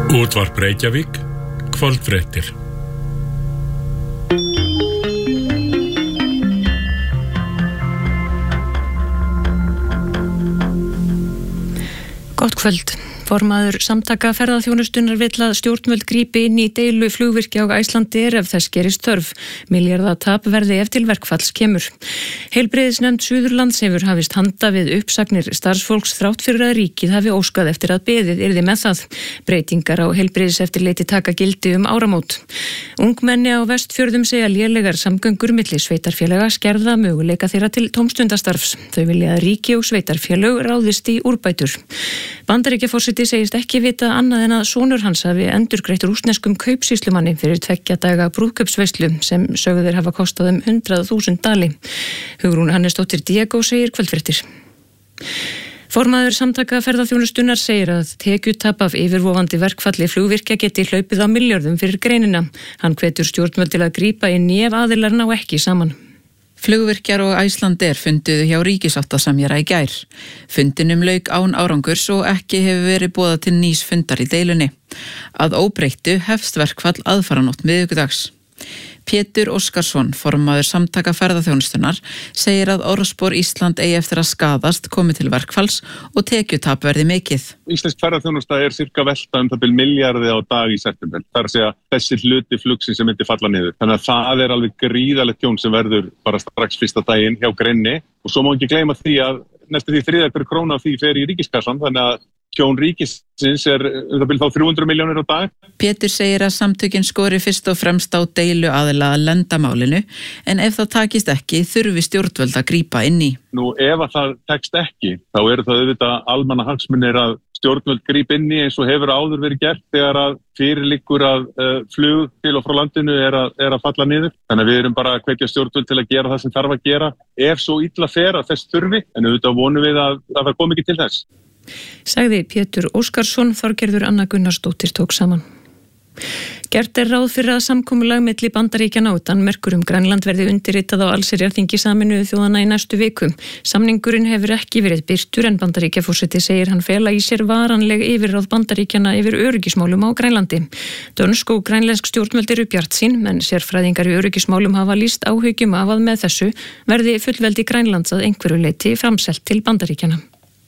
Útvarp Reykjavík, kvöldfréttir. Gott kvöld. Formaður samtaka ferðaþjónustunnar vill að stjórnvöld grípi inn í deilu flugvirkja á Icelandair ef þess gerist þörf. Milljarða tap verði ef til verkfalls kemur. Heilbrigðisnefnd Suðurlands hefur hafist handa við uppsagnir starfsfólks þrátt fyrir að ríkið hafi óskað eftir að beðið yrði með það. Breytingar á heilbrigðiseftirliti taka gildi áramót. Ungmenni á Vestfjörðum segja lélegar samgöngur milli sveitarfélaga skerða möguleika þeirra til tómstundastarfs. Þau vilja að ríki og sveitarfélög ráðist í úrbætur. Bandaríkjaforseti segist ekki vita annað en að sonur hans hafi endurgreitt rússneskum kaupsýslumanni fyrir 2 daga brúðkaupsveislu sem sögðir hafa kostað 100.000 dali. Hugrún Hannesdóttir Diego segir kvöldfréttir. Formaður samtaka ferðaþjónustunnar segir að tekjutap af yfirvofandi verkfalli flugvirkja geti hlaupið á milljörðum fyrir greinina. Hann hvetur stjórnvöld til að grípa inn í ef aðilar ná ekki saman. Flugvirkjar og Icelandair funduðu hjá ríkissáttasemjara í gær. Fundinum lauk án árangurs og ekki hefur verið boðað til nýs fundar í deilunni. Að óbreyttu hefst verkfall aðfaranótt miðvikudags. Pétur Óskarsson, formaður samtaka ferðaþjónustunnar, segir að orðspor Ísland eigi eftir að skaðast komi til verkfalls og tekjutap verði mikið. Íslensk ferðaþjónusta cirka velta það bil milljarði á dag í september. Það að segja þessi hluti flugsins sem myndi falla niður. Þannig að það alveg gríðalegt tjón sem verður bara strax fyrsta daginn hjá Greinni. Og svo má ekki gleyma því að næstu því 3 króna af því fer í ríkiskassan, þannig að tjón ríkisins það bil þá 300 milljónir á dag. Pétur segir að samtökin skori fyrst og fremst á deilu aðila að lenda málinu, en ef það takist ekki þurfi stjórnvöld að grípa inn í. Nú ef að það tekst ekki, þá eru það auðvitað almannahagsmunir að stjórnvöld grípa inn í eins og hefur áður verið gert þegar að fyrirliggur að flug til og frá landinu er að falla niður. Þannig að við erum bara að hvetja stjórnvöld til að gera það sem þarf að gera ef svo illa fer að þess þurfi, en auðvitað vonum við að það komi ekki til þess. Sagði Pétur Óskarsson, Þorgerður Anna Gunnarsdóttir tók saman. Gert ráð fyrir að samkomulag milli Bandaríkjanna og Danmerkur Grænland verði undirritað á allsherjarþingi Sameinuðu þjóðanna í næstu viku. Samningurinn hefur ekki verið birtur en Bandaríkjaforseti segir hann fela í sér varanleg yfirráð Bandaríkjanna yfir öryggismálum á Grænlandi. Dönsk og grænlensk stjórnvöld eru bjartsýn, menn sérfræðingar í öryggismálum hafa lýst áhyggjum af að með þessu verði fullveldi Grænlands að einhverju leyti framselt til Bandaríkjanna.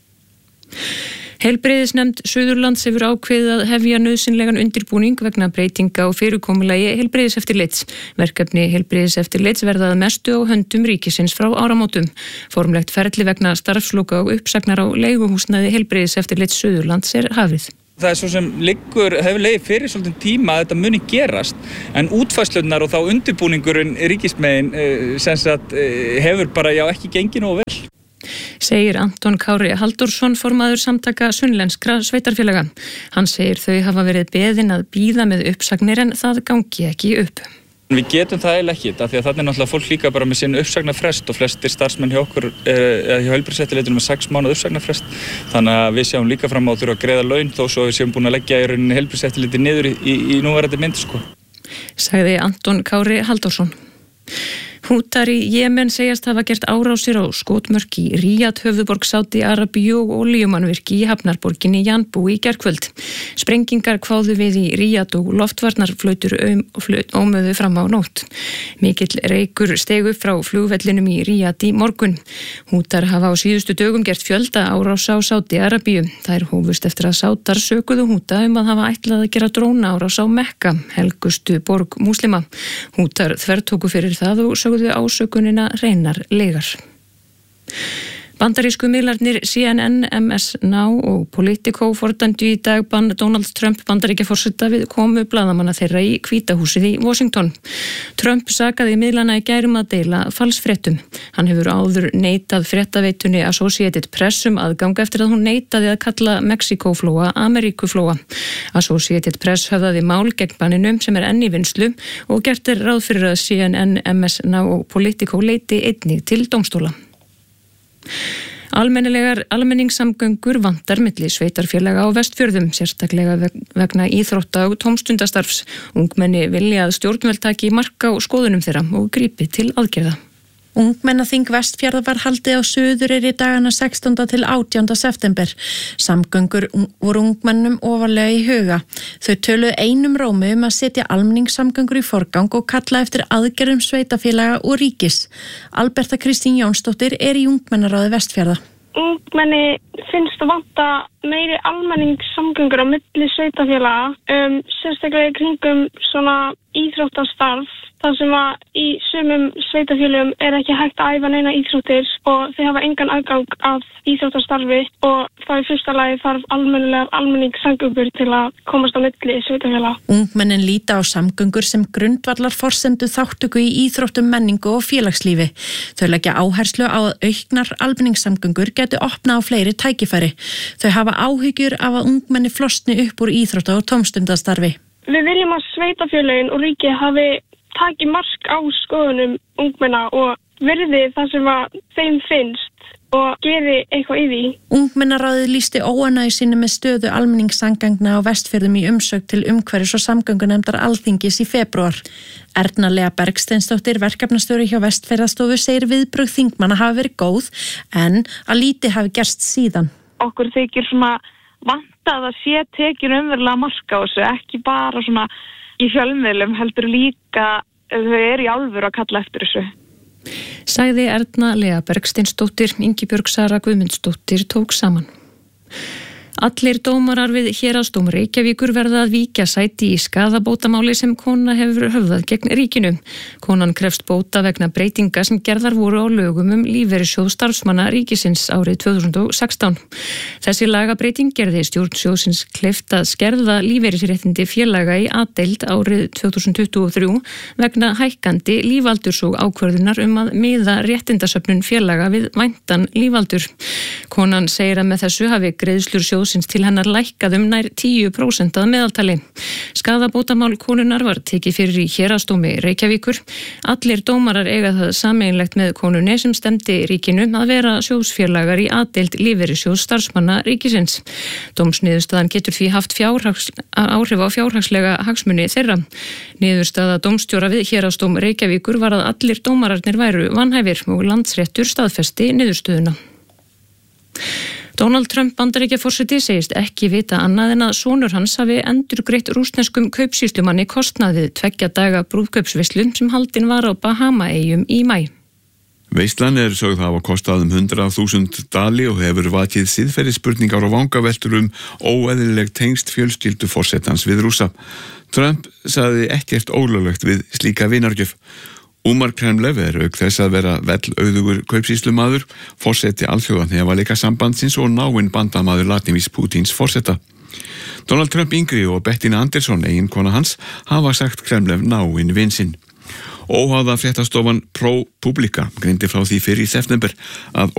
Heilbrigðisnefnd Suðurlands hefur ákveðið að hefja nauðsynlegan undirbúning vegna breytinga á fyrirkomulagi heilbrigðiseftirlits. Verkefni heilbrigðiseftirlits verða að mestu á höndum ríkisins frá áramótum. Formlegt ferli vegna starfsloka og uppsagnar á leiguhúsnæði heilbrigðiseftirlits Suðurlands hafið. Það svo sem hefur legið fyrir svolítinn tíma að þetta muni gerast, en útfærslunar og þá undirbúningurinn ríkismegin hefur bara ekki gengið nógu vel. Segir Anton Kári Halldórsson, formaður samtaka sunnlenskra sveitarfélaga. Hann segir þau hafa verið beðin að bíða með uppsagnir en það gangi ekki upp. Við getum það eiginlega ekki, því að þannig náttúrulega fólk líka bara með sinn uppsagnarfrest og flestir starfsmenn hjá okkur hjá heilbrigðiseftirlitinu með 6 mánuða uppsagnarfrest. Þannig að við sjáum líka fram á að þurfa að greiða laun þó svo við séum búin að leggja í rauninni heilbrigðiseftirlitið niður í núverandi mynd. Sagði Anton Kári Halldórsson. Hútar í Jemen segjast hafa gert árásir á skotmörk í Ríad, höfuðborg Sádi-Arabíu og olíumannvirki í hafnarborginni Janbú í gærkvöld. Sprengingar kváðu við í Ríad og loftvarnarflautur ómöðu fram á nótt. Mikill reykur steig upp frá flugvellinum í Ríad í morgun. Hútar hafa á síðustu dögum gert fjölda árása á Sádi-Arabíu. Þær hófust eftir að Sátar sökuðu Húta að hafa ætlað að gera dróna árás á Mekka, helgustu borg múslima. Hútar þvertóku fyrir það og sögðu ásökunina hreinar legar. Bandarísku miðlarnir CNN, MS Now og Politico fordæmdu í dag bann Donald Trump Bandaríkjaforseta við komu blaðamanna þeirra í Hvíta húsið í Washington. Trump sakaði miðlana í gær að deila falsfréttum. Hann hefur áður neitað fréttaveitunni Associated Press aðgang eftir að hún neitaði að kalla Mexíkóflóa Ameríkuflóa. Associated Press höfðaði mál gegn banninu sem enn í vinnslu og gert ráð fyrir að CNN, MS Now og Politico leiti einnig til dómstóla. Almenningssamgöngur vantar milli sveitarfélaga á Vestfjörðum, sérstaklega vegna íþrótta og tómstundastarfs. Ungmenni vilja að stjórnvöld taki mark á skoðunum þeirra og grípi til aðgerða. Ungmennaþing Vestfjarða var haldið á Suðureyri dagana 16. til 18. september. Samgöngur voru ungmennum ofarlega í huga. Þau töluðu einum rómi að setja almenningssamgöngur í forgang og kalla eftir aðgerðum sveitafélaga og ríkis. Alberta Kristín Jónsdóttir í ungmennaráði Vestfjarða. Ungmenni finnst að vanta meiri almenningssamgöngur á milli sveitafélaga, sérstaklega í kringum svona íþróttastarf, þar sem að í sumum sveitafélögum ekki hægt að æfa neina íþróttir og þau hafa engan aðgang af íþróttastarfi og þá í fyrsta lagi þarf almenningssamgöngur til að komast á milli sveitafélaga. Ungmennin líta á samgöngur sem grundvallar forsendu þáttöku í íþróttum, menningu og félagslífi. Þau leggja áherslu á að auknar almenningssamgöngur geti opnað á fleiri tækifæri. Þau hafa áhyggjur af að ungmenni flosni upp úr íþrótta- og tómstundastarfi. Við viljum að sveitafélögin og ríki hafi takið mark á skoðunum ungmenna og virði það sem að þeim finnst og geri eitthvað í því. Ungmennaráðið lýsti óánægju sinni með stöðu almenningssamgangna á Vestfjörðum í umsögn til umhverfis- og samgöngunefndar Alþingis í febrúar. Erna Lea Bergsteinsdóttir, verkefnastjóri hjá Vestfjarðastofu, segir viðbrögð þingmanna hafa verið góð en að lítið hafi gerst síðan. Okkur þykir svona vantað að sé tekin umverulega mark á þessu, ekki bara svona í fjölmiðlum, heldur líka þau í alvöru að kalla eftir þessu. Sagði Erna Lea Bergsteinsdóttir. Ingibjörg Sara Guðmundsdóttir tók saman. Allir dómarar við Héraðsdóm Reykjavíkur verða að víkja sæti í skaðabótamáli sem kona hefur höfðað gegn ríkinu. Konan krefst bóta vegna breytinga sem gerðar voru á lögum lífeyrissjóð starfsmanna ríkisins árið 2016. Þessi lagabreyting gerði stjórn sjóðsins kleift að skerða lífeyrisréttindi félaga í A-deild árið 2023 vegna hækkandi lífaldurs og ákvörðunar að miða réttindasöfnun félaga við væntan lífaldur. Konan segir að með þessu hafi greiðslur sjóðsins til hennar lækkað nær 10% að meðaltali. Skaðabótamál konunnar var tekið fyrir í Héraðsdómi Reykjavíkur. Allir dómarar eiga það sameiginlegt með konunni sem stemdi ríkinu að vera sjóðsfélagar í A-deild lífeyrissjóðs starfsmanna ríkisins. Dómsniðurstaðan getur því haft áhrif á fjárhagslega hagsmuni þeirra. Niðurstaða dómstjóra við Héraðsdóm Reykjavíkur var að allir dómararnir væru vanhæfir og Landsréttur staðfesti niðurstöðuna. Donald Trump Bandaríkjaforseti segist ekki vita annað en að sonur hans hafi endurgreitt rússneskum kaupsýslumanni kostnaðið 2 daga brúðkaupsveislu sem haldin var á Bahamaeyjum í maí. Veislan sögð hafa kostað 100.000 dali og hefur vakið siðferðisspurningar og vangaveltur óeðlileg tengst fjölskyldu forsetans við Rússa. Trump sagði ekkert ólöglegt við slíka vinargjöf. Umar Kremlev auk þess að vera vellauðugur kaupsýslumaður, forseti alþjóðahnefaleika sambandsins og náinn bandamaður Vladimírs Pútíns forseta. Donald Trump yngri og Bettina Anderson, eiginkona hans, hafa sagt Kremlev náinn vin sinn. Óháða fréttastofan ProPublica greindi frá því fyrr í september að